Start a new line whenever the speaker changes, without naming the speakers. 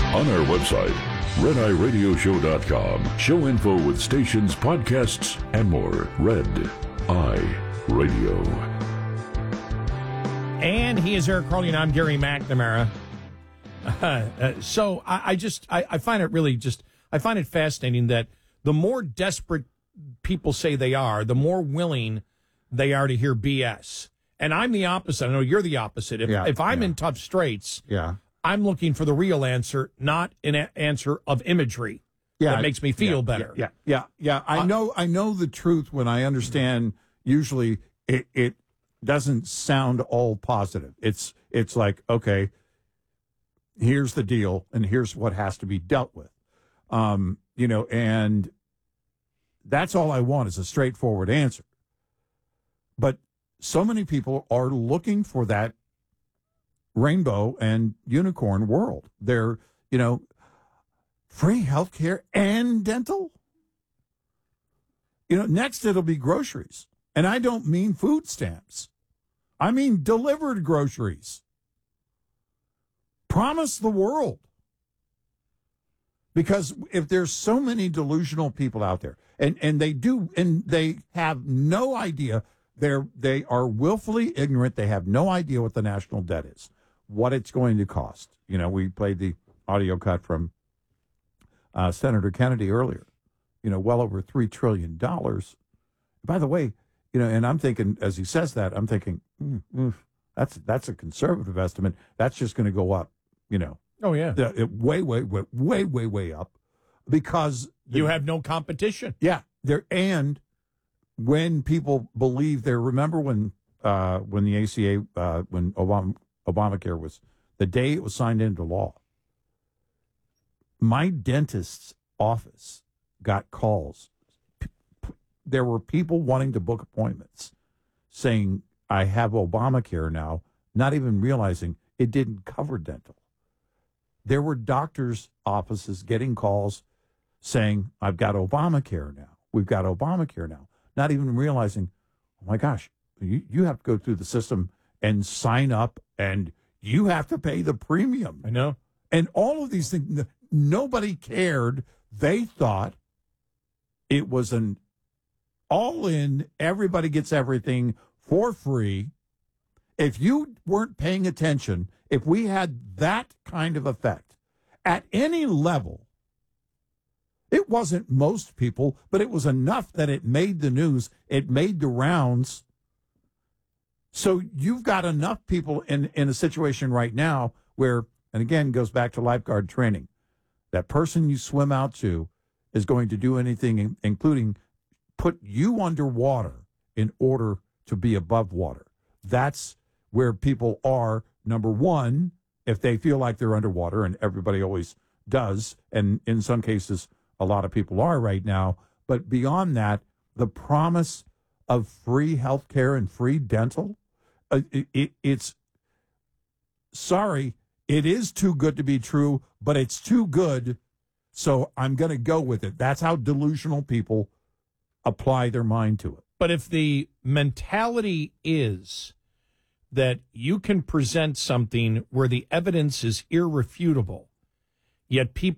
On our website, RedEyeRadioShow.com. Show info with stations, podcasts, and more. Red Eye Radio.
And he is Eric Crowley, and I'm Gary McNamara. So I find it really I find it fascinating that the more desperate people say they are, the more willing they are to hear BS. And I'm the opposite. I know you're the opposite. If I'm in tough straits, I'm looking for the real answer, not an answer of imagery that makes me feel better.
I know the truth when I understand. Usually, it doesn't sound all positive. It's like, okay, here's the deal, and here's what has to be dealt with. And that's all I want is a straightforward answer. But so many people are looking for that rainbow and unicorn world. They're, free healthcare and dental. Next it'll be groceries. And I don't mean food stamps. I mean delivered groceries. Promise the world. Because if there's so many delusional people out there, and they have no idea, they are willfully ignorant. They have no idea what the national debt is, what it's going to cost. We played the audio cut from Senator Kennedy earlier. Well over $3 trillion. By the way, and I'm thinking, as he says that, I'm thinking, that's a conservative estimate. That's just going to go up,
Oh, yeah.
Way up, because
you have no competition.
Yeah. And when people believe remember when the ACA, when Obamacare was, the day it was signed into law, my dentist's office got calls. There were people wanting to book appointments saying, I have Obamacare now, not even realizing it didn't cover dental. There were doctors' offices getting calls saying, I've got Obamacare now. We've got Obamacare now. Not even realizing, oh my gosh, you have to go through the system and sign up, and you have to pay the premium.
I know.
And all of these things, nobody cared. They thought it was an all-in, everybody gets everything for free. If you weren't paying attention, if we had that kind of effect at any level, it wasn't most people, but it was enough that it made the news. It made the rounds. So you've got enough people in a situation right now where, and again, goes back to lifeguard training, that person you swim out to is going to do anything, including put you underwater in order to be above water. That's where people are, number one, if they feel like they're underwater, and everybody always does, and in some cases, a lot of people are right now. But beyond that, the promise of free health care and free dental, it's, sorry, it is too good to be true, but it's too good, so I'm going to go with it. That's how delusional people apply their mind to it.
But if the mentality is that you can present something where the evidence is irrefutable, yet people